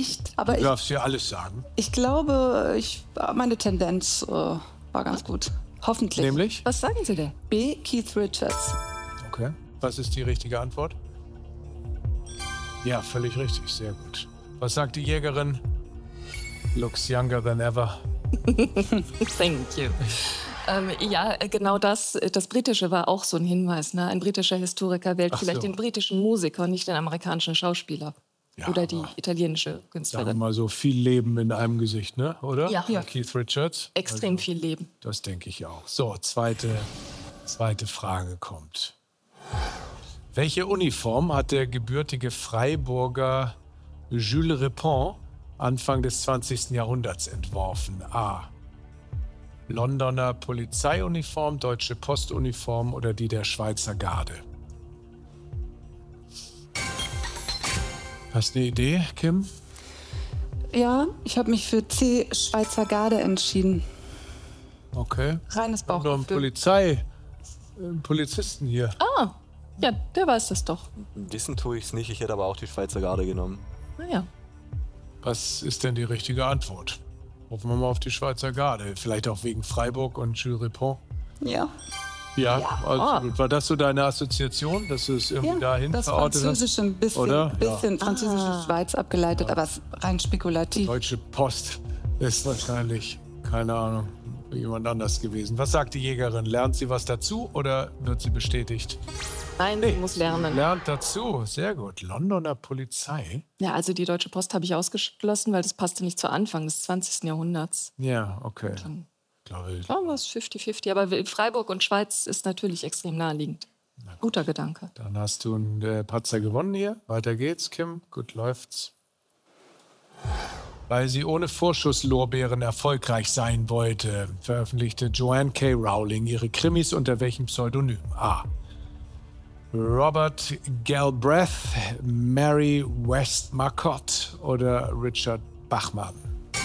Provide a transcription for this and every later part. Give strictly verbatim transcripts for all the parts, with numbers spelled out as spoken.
nicht. Aber Du ich, darfst dir alles sagen. ich glaube, ich, meine Tendenz äh, war ganz gut. Hoffentlich. Nämlich? Was sagen Sie denn? B. Keith Richards. Okay. Was ist die richtige Antwort? Ja, völlig richtig. Sehr gut. Was sagt die Jägerin? Looks younger than ever. Thank you. Ähm, ja, genau das. Das Britische war auch so ein Hinweis. Ne? Ein britischer Historiker wählt Ach vielleicht so. den britischen Musiker, nicht den amerikanischen Schauspieler. Ja, Oder die aber italienische Sagen wir Künstlerin. mal so, viel Leben in einem Gesicht, ne? Oder? Ja. Ja. Keith Richards. Extrem viel Leben. Das denke ich auch. So, zweite, zweite Frage kommt. Welche Uniform hat der gebürtige Freiburger Jules Repond Anfang des zwanzigsten Jahrhunderts entworfen? A. Londoner Polizeiuniform, Deutsche Postuniform oder die der Schweizer Garde? Hast du eine Idee, Kim? Ja, ich habe mich für C. Schweizer Garde entschieden. Okay. Reines Noch ein Bauchgefühl. Polizei, äh, Polizisten hier. Ah, ja, der weiß das doch. Wissen tue ich es nicht, ich hätte aber auch die Schweizer Garde genommen. Naja. Was ist denn die richtige Antwort? Hoffen wir mal auf die Schweizer Garde. Vielleicht auch wegen Freiburg und Jules Repond. Ja. Ja, Ja. also gut. War das so deine Assoziation, dass du es irgendwie Ja, dahin das verortet hast? Französische ein bisschen, Oder? bisschen französische Schweiz abgeleitet, aber es ist rein spekulativ. Deutsche Post ist wahrscheinlich, keine Ahnung, jemand anders gewesen. Was sagt die Jägerin? Lernt sie was dazu oder wird sie bestätigt? Nein, sie muss lernen. Lernt dazu, sehr gut. Londoner Polizei? Ja, also die Deutsche Post habe ich ausgeschlossen, weil das passte nicht zu Anfang des zwanzigsten Jahrhunderts. Ja, okay. Dann Glaube ich. war es fünfzig fünfzig. Aber Freiburg und Schweiz ist natürlich extrem naheliegend. Guter Gedanke. Dann hast du einen äh, Patzer gewonnen hier. Weiter geht's, Kim. Gut läuft's. Weil sie ohne Vorschusslorbeeren erfolgreich sein wollte, veröffentlichte Joanne K. Rowling ihre Krimis unter welchem Pseudonym? A. Robert Galbraith, Mary Westmacott oder Richard Bachman?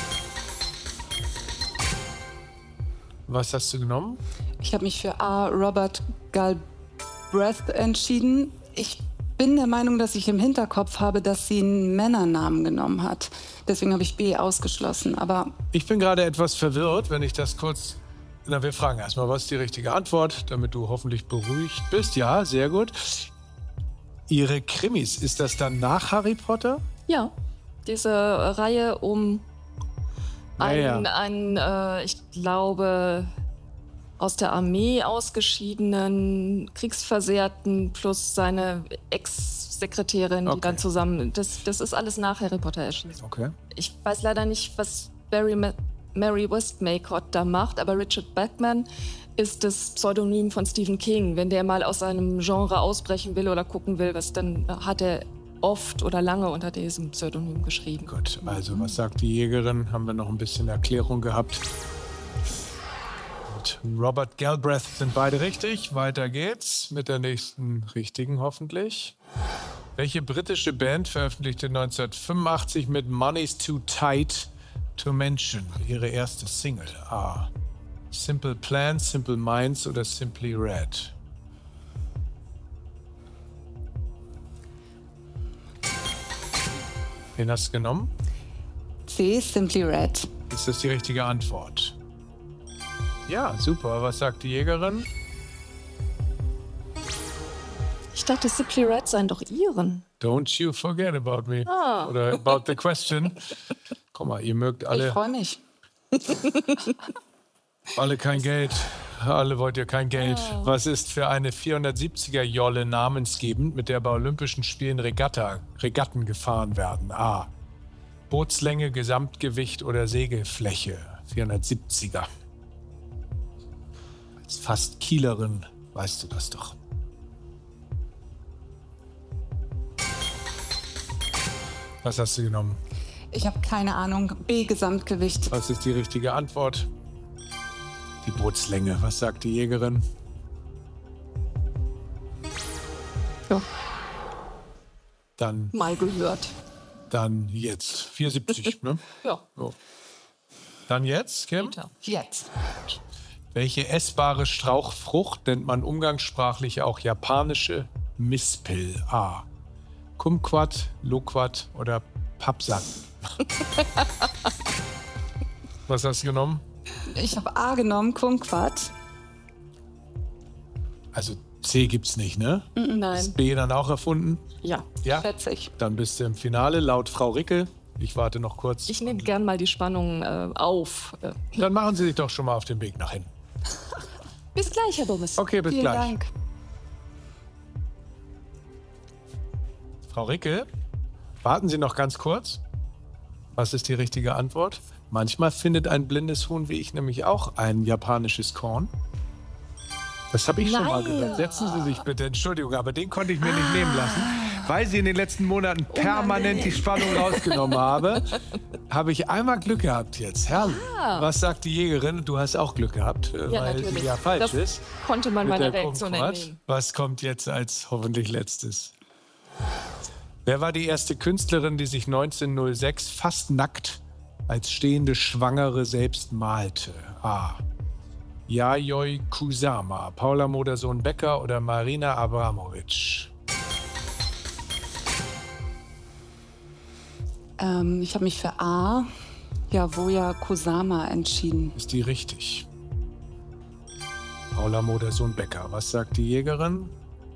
Was hast du genommen? Ich habe mich für A. Robert Galbraith entschieden. Ich bin der Meinung, dass ich im Hinterkopf habe, dass sie einen Männernamen genommen hat. Deswegen habe ich B ausgeschlossen. Aber Ich bin gerade etwas verwirrt, wenn ich das kurz... Na, wir fragen erstmal, was ist die richtige Antwort, damit du hoffentlich beruhigt bist. Ja, sehr gut. Ihre Krimis, ist das dann nach Harry Potter? Ja, diese Reihe um Naja. einen, einen äh, ich glaube, aus der Armee ausgeschiedenen Kriegsversehrten plus seine Ex-Sekretärin, die Okay. dann zusammen... Das, das ist alles nach Harry Potter erschienen. Okay. Ich weiß leider nicht, was Barry Ma Mary Westmacott da macht, aber Richard Bachman ist das Pseudonym von Stephen King. Wenn der mal aus seinem Genre ausbrechen will oder gucken will, was, dann hat er oft oder lange unter diesem Pseudonym geschrieben. Gut, also was sagt die Jägerin? Haben wir noch ein bisschen Erklärung gehabt. Gut, Robert Galbraith sind beide richtig. Weiter geht's mit der nächsten richtigen hoffentlich. Welche britische Band veröffentlichte neunzehnhundertfünfundachtzig mit Money's Too Tight to Mention ihre erste Single? A. Simple Plan, Simple Minds oder Simply Red? Wen hast du genommen? C. Simply Red. Ist das die richtige Antwort? Ja, super. Was sagt die Jägerin? Ich dachte, Simply Red seien doch Iren. Don't you forget about me. Ah. Oder about the question. Guck mal, ihr mögt Ich alle, freue mich. alle kein Geld. Alle wollt ihr kein Geld. Ah. Was ist für eine vierhundertsiebziger Jolle namensgebend, mit der bei Olympischen Spielen Regatta, Regatten gefahren werden? A. Bootslänge, Gesamtgewicht oder Segelfläche? vierhundertsiebziger. Als fast Kielerin weißt du das doch. Was hast du genommen? Ich habe keine Ahnung. B. Gesamtgewicht. Was ist die richtige Antwort? Die Bootslänge. Was sagt die Jägerin? Ja, Dann, mal gehört. dann jetzt. vierhundertsiebzig, ne? Ja, So. Dann jetzt, Kim? Peter. Jetzt. Welche essbare Strauchfrucht nennt man umgangssprachlich auch japanische Mispel? A. Kumquat, Loquat oder Papsan? Was hast du genommen? Ich habe A genommen, Kumquat. Also C gibt's nicht, ne? Nein. Ist B dann auch erfunden? Ja. Ja. Schätze ich. Dann bist du im Finale, laut Frau Ricke. Ich warte noch kurz. Ich nehme gern mal die Spannung äh, auf. Äh, Dann machen Sie sich doch schon mal auf den Weg nach hinten. bis gleich, Herr Bummes. Okay, bis Vielen gleich. Dank. Frau Ricke, warten Sie noch ganz kurz. Was ist die richtige Antwort? Manchmal findet ein blindes Huhn wie ich nämlich auch ein japanisches Korn. Das habe ich schon mal Nein. gehört. Setzen Sie sich bitte. Entschuldigung, aber den konnte ich mir nicht nehmen lassen. Weil Sie in den letzten Monaten permanent die Spannung rausgenommen haben, habe ich einmal Glück gehabt jetzt. Herrlich. Was sagt die Jägerin? Du hast auch Glück gehabt, äh, Ja, weil natürlich. sie ja falsch Das ist. konnte man Mit meiner der Reaktion Kumquat. entnehmen. Was kommt jetzt als hoffentlich letztes? Wer war die erste Künstlerin, die sich neunzehnhundertsechs fast nackt als stehende Schwangere selbst malte? A. Yayoi Kusama, Paula Modersohn-Becker oder Marina Abramovic? Ähm, ich habe mich für A, Yayoi Kusama, entschieden. Ist die richtig? Paula Modersohn-Becker. Was sagt die Jägerin?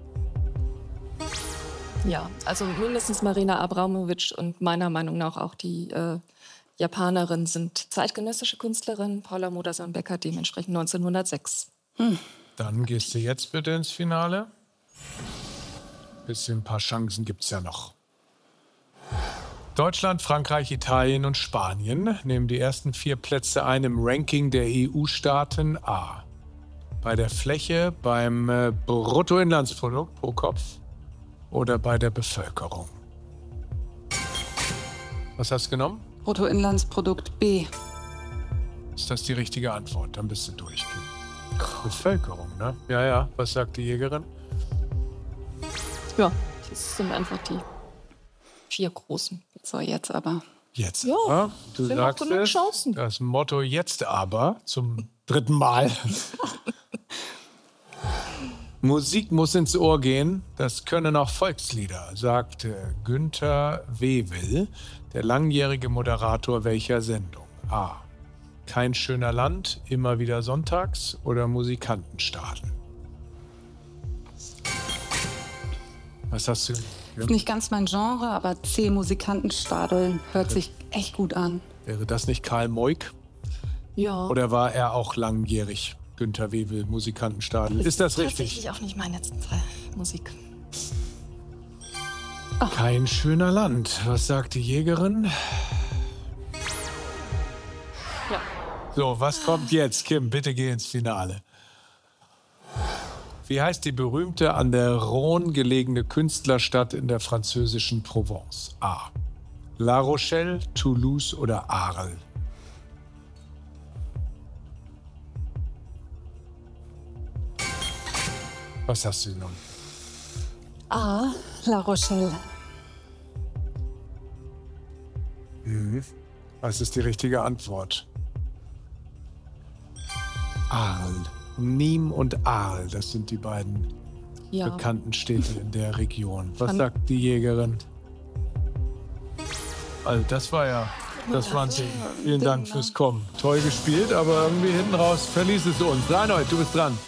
Ja, also mindestens Marina Abramovic und meiner Meinung nach auch die äh, Japanerin sind zeitgenössische Künstlerinnen. Paula Modersohn-Becker dementsprechend neunzehnhundertsechs. Dann gehst du jetzt bitte ins Finale. Bisschen ein paar Chancen gibt es ja noch. Deutschland, Frankreich, Italien und Spanien nehmen die ersten vier Plätze ein im Ranking der E U-Staaten. A. Bei der Fläche, beim äh, Bruttoinlandsprodukt pro Kopf oder bei der Bevölkerung? Was hast du genommen? Bruttoinlandsprodukt B. Ist das die richtige Antwort? Dann bist du durch. Bevölkerung, ne? Ja, ja. Was sagt die Jägerin? Ja, das sind einfach die vier großen. So, jetzt aber. Jetzt Ja, aber. Du sind noch sagst genug es. Chancen. Das Motto jetzt aber zum dritten Mal. Musik muss ins Ohr gehen, das können auch Volkslieder, sagte Günther Wewel, der langjährige Moderator welcher Sendung? A. Kein schöner Land, immer wieder sonntags oder Musikantenstadel? Was hast du? Ist nicht ganz mein Genre, aber C, Musikantenstadel, hört sich echt gut an. Wäre das nicht Karl Moik? Ja. Oder war er auch langjährig? Günther Wewel, Musikantenstadel. Ist das richtig? Tatsächlich auch nicht meine Musik. Kein schöner Land. Was sagt die Jägerin? Ja. So, was kommt jetzt? Kim, bitte geh ins Finale. Wie heißt die berühmte an der Rhône gelegene Künstlerstadt in der französischen Provence? A. La Rochelle, Toulouse oder Arles? Was hast du genommen? A, La Rochelle. Was ist die richtige Antwort? Arles. Nîmes und Arles, das sind die beiden Ja. bekannten Städte in der Region. Was Kann- sagt die Jägerin? Also das war ja, das war ein Ding. Vielen Dank fürs Kommen. Toll gespielt, aber irgendwie hinten raus verließ es uns. Reinhold, du bist dran.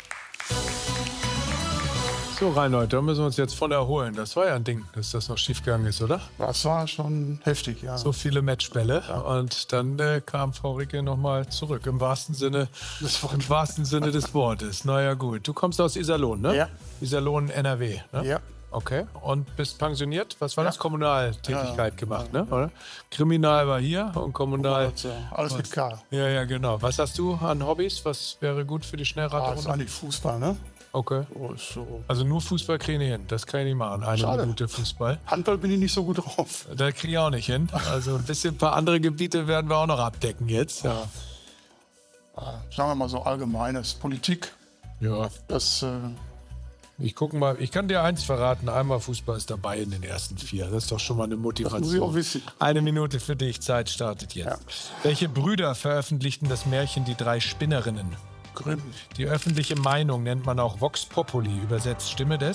So, Reinhold, da müssen wir uns jetzt von erholen. Das war ja ein Ding, dass das noch schiefgegangen ist, oder? Das war schon heftig, ja. So viele Matchbälle. Und dann äh, kam Frau Ricke nochmal zurück, im wahrsten Sinne, im wahrsten Sinne des Wortes. Naja, gut. Du kommst aus Iserlohn, ne? Ja. Iserlohn, N R W, ne? Ja. Okay. Und bist pensioniert? Was war Ja. das? Kommunaltätigkeit Ja, gemacht, ne? Oder? Kriminal war hier und Kommunal. Also, alles mit K. Ja, ja, genau. Was hast du an Hobbys? Was wäre gut für die Ah, ist Schnellraterrunde? eigentlich Fußball, ne? Okay. So, ist so. Also nur Fußball kriege ich nicht hin. Das kann ich nicht machen. Eine Schade. Minute Fußball. Handball bin ich nicht so gut drauf. Da kriege ich auch nicht hin. Also ein bisschen ein paar andere Gebiete werden wir auch noch abdecken jetzt. Ja. Sagen wir mal so allgemeines. Politik, Ja. das äh, Ich gucke mal, ich kann dir eins verraten, einmal Fußball ist dabei in den ersten vier. Das ist doch schon mal eine Motivation. muss ich auch wissen. Eine Minute für dich, Zeit startet jetzt. Ja. Welche Brüder veröffentlichten das Märchen Die drei Spinnerinnen? Grimm. Die öffentliche Meinung nennt man auch Vox Populi, übersetzt Stimme des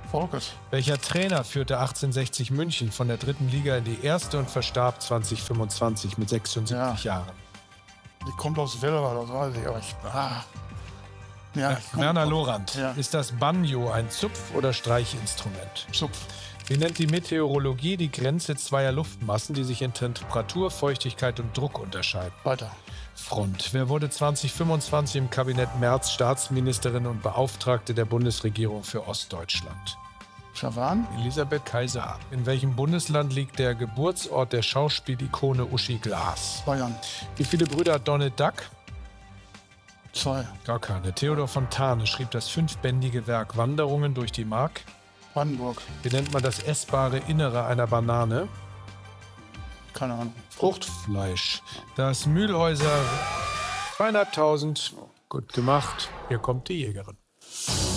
Volkes. Welcher Trainer führte achtzehnhundertsechzig München von der dritten Liga in die erste und verstarb zwanzig fünfundzwanzig mit sechsundsiebzig Ja. Jahren? Die kommt aus Wilber, das weiß ich. Aber ich ah. ja, ich komm- Werner Lorand. Ja. Ist das Banjo ein Zupf- oder Streichinstrument? Zupf. Wie nennt die Meteorologie die Grenze zweier Luftmassen, die sich in Temperatur, Feuchtigkeit und Druck unterscheiden? Weiter. Front. Wer wurde zwanzig fünfundzwanzig im Kabinett Merz Staatsministerin und Beauftragte der Bundesregierung für Ostdeutschland? Schawan? Elisabeth Kaiser. In welchem Bundesland liegt der Geburtsort der Schauspielikone Uschi Glas? Bayern. Wie viele Brüder hat Donald Duck? Zwei. Gar keine. Theodor Fontane schrieb das fünfbändige Werk Wanderungen durch die Mark. Brandenburg. Wie nennt man das essbare Innere einer Banane? Keine Ahnung. Fruchtfleisch. Das Mühlhäuser zweieinhalbtausend. Gut gemacht. Hier kommt die Jägerin.